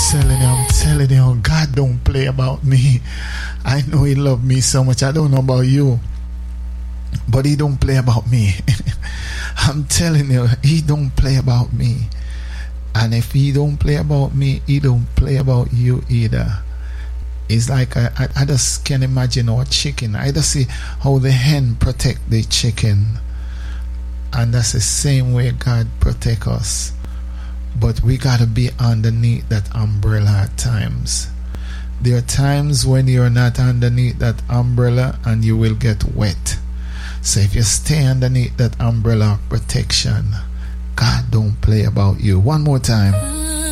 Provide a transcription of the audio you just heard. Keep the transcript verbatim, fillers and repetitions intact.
telling you, I'm telling you, God don't play about me. I know He loves me so much. I don't know about you, but He don't play about me. I'm telling you, He don't play about me. And if He don't play about me, He don't play about you either. It's like I, I, I just can imagine our chicken. I just see how the hen protect the chicken, and that's the same way God protect us. But we gotta be underneath that umbrella at times. There are times when you're not underneath that umbrella and you will get wet. So if you stay underneath that umbrella of protection, God don't play about you. One more time.